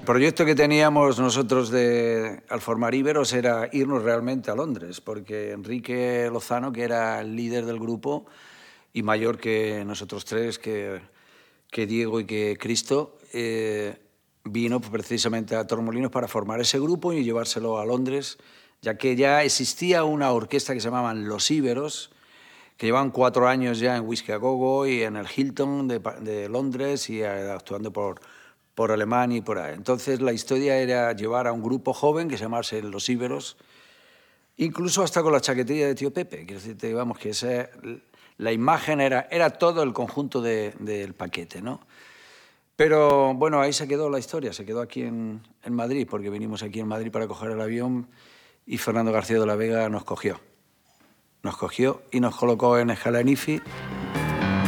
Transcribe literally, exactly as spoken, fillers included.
proyecto que teníamos nosotros de, al formar Iberos era irnos realmente a Londres, porque Enrique Lozano, que era el líder del grupo y mayor que nosotros tres, que, que Diego y que Cristo, eh, vino precisamente a Torremolinos para formar ese grupo y llevárselo a Londres, ya que ya existía una orquesta que se llamaban Los Iberos, que llevan cuatro años ya en Whisky a Go-Go y en el Hilton de, de Londres y actuando por, por Alemania y por ahí. Entonces la historia era llevar a un grupo joven que se llamase Los Iberos, incluso hasta con la chaquetilla de Tío Pepe. Quiero decirte, vamos, que esa, la imagen era, era todo el conjunto de, del paquete, ¿no? Pero bueno, ahí se quedó la historia, se quedó aquí en, en Madrid, porque vinimos aquí en Madrid para coger el avión y Fernando García de la Vega nos cogió. Nos cogió y nos colocó en Escala Nifi